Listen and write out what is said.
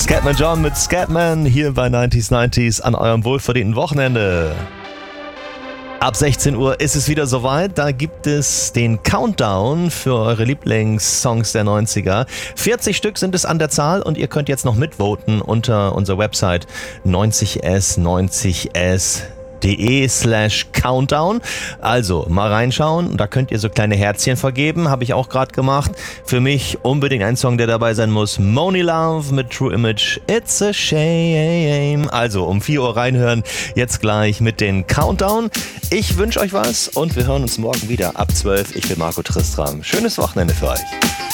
Scatman John mit Scatman hier bei 90s an eurem wohlverdienten Wochenende. Ab 16 Uhr ist es wieder soweit, da gibt es den Countdown für eure Lieblingssongs der 90er. 40 Stück sind es an der Zahl und ihr könnt jetzt noch mitvoten unter unserer Website 90s.de/Countdown. Also mal reinschauen, da könnt ihr so kleine Herzchen vergeben, habe ich auch gerade gemacht. Für mich unbedingt ein Song, der dabei sein muss. Monie Love mit True Image, It's a Shame. Also um 4 Uhr reinhören, jetzt gleich mit den Countdown. Ich wünsche euch was und wir hören uns morgen wieder ab 12. Ich bin Marco Tristram. Schönes Wochenende für euch.